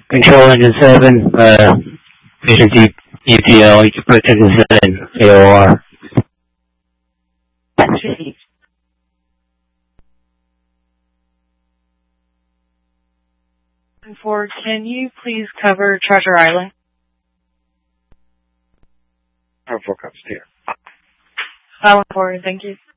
Control engine 7, patient EPL, you can put engine 7 AOR. Four, can you please cover Treasure Island? Four comes here. Island 4, thank you.